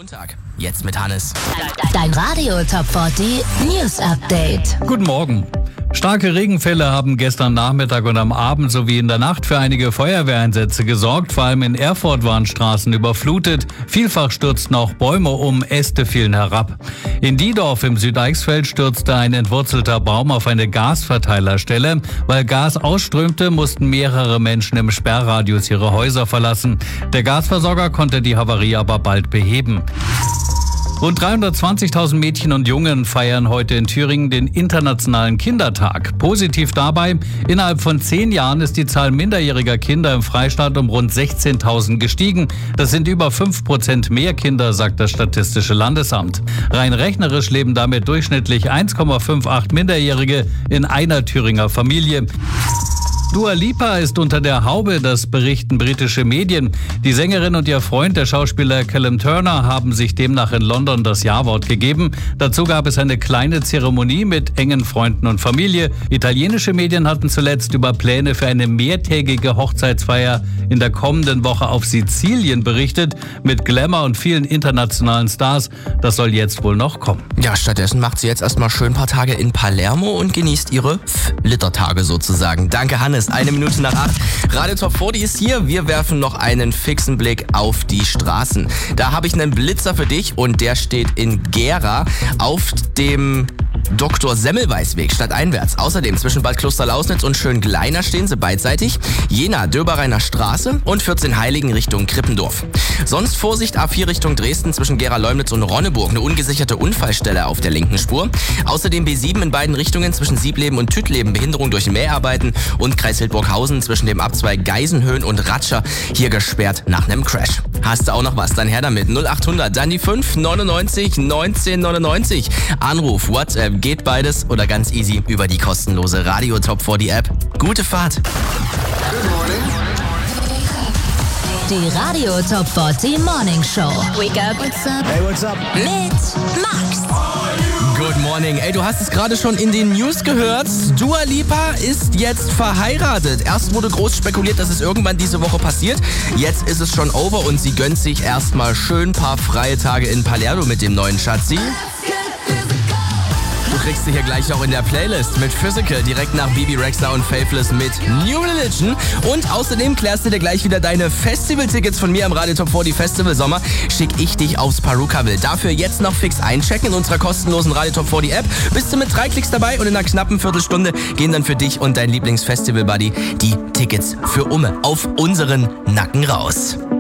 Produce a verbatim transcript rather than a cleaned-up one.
Montag. Jetzt mit Hannes. Dein Radio Top vierzig News Update. Guten Morgen. Starke Regenfälle haben gestern Nachmittag und am Abend sowie in der Nacht für einige Feuerwehreinsätze gesorgt. Vor allem in Erfurt waren Straßen überflutet. Vielfach stürzten auch Bäume um, Äste fielen herab. In Diedorf im Südeichsfeld stürzte ein entwurzelter Baum auf eine Gasverteilerstelle. Weil Gas ausströmte, mussten mehrere Menschen im Sperrradius ihre Häuser verlassen. Der Gasversorger konnte die Havarie aber bald beheben. Rund dreihundertzwanzigtausend Mädchen und Jungen feiern heute in Thüringen den Internationalen Kindertag. Positiv dabei, innerhalb von zehn Jahren ist die Zahl minderjähriger Kinder im Freistaat um rund sechzehntausend gestiegen. Das sind über fünf Prozent mehr Kinder, sagt das Statistische Landesamt. Rein rechnerisch leben damit durchschnittlich eins Komma achtundfünfzig Minderjährige in einer Thüringer Familie. Dua Lipa ist unter der Haube, das berichten britische Medien. Die Sängerin und ihr Freund, der Schauspieler Callum Turner, haben sich demnach in London das Ja-Wort gegeben. Dazu gab es eine kleine Zeremonie mit engen Freunden und Familie. Italienische Medien hatten zuletzt über Pläne für eine mehrtägige Hochzeitsfeier in der kommenden Woche auf Sizilien berichtet, mit Glamour und vielen internationalen Stars. Das soll jetzt wohl noch kommen. Ja, stattdessen macht sie jetzt erstmal schön ein paar Tage in Palermo und genießt ihre Litertage sozusagen. Danke, Hannes. Eine Minute nach acht. Radio Top vierzig ist hier. Wir werfen noch einen fixen Blick auf die Straßen. Da habe ich einen Blitzer für dich und der steht in Gera auf dem Doktor Semmelweis-Weg stadteinwärts. Außerdem zwischen Bad Klosterlausnitz und Schöngleiner stehen sie beidseitig. Jena, Döbereiner Straße und vierzehn Heiligen Richtung Krippendorf. Sonst Vorsicht A vier Richtung Dresden zwischen Gera-Leumnitz und Ronneburg. Eine ungesicherte Unfallstelle auf der linken Spur. Außerdem B sieben in beiden Richtungen zwischen Siebleben und Tütleben. Behinderung durch Mäharbeiten und Kreis Hildburghausen zwischen dem Abzweig Geisenhöhen und Ratscher. Hier gesperrt nach einem Crash. Hast du auch noch was? Dann her damit. null achthundert, dann die fünf neunundneunzig neunzehn neunundneunzig. Anruf, WhatsApp, geht beides oder ganz easy über die kostenlose Radio Top vierzig App. Gute Fahrt. Die Radio Top vierzig Morning Show. Wake up. What's up? Hey, what's up? Mit Max. Good morning. Ey, du hast es gerade schon in den News gehört. Dua Lipa ist jetzt verheiratet. Erst wurde groß spekuliert, dass es irgendwann diese Woche passiert. Jetzt ist es schon over und sie gönnt sich erstmal schön ein paar freie Tage in Palermo mit dem neuen Schatzi. Du kriegst sie hier gleich auch in der Playlist mit Physical, direkt nach Bibi Rexha und Faithless mit New Religion. Und außerdem klärst du dir gleich wieder deine Festivaltickets von mir am Radio Top vierzig Festival Sommer. Schick ich dich aufs Perukaville. Dafür jetzt noch fix einchecken in unserer kostenlosen Radio Top vierzig App. Bist du mit drei Klicks dabei und in einer knappen Viertelstunde gehen dann für dich und dein Lieblingsfestival-Buddy die Tickets für Umme auf unseren Nacken raus.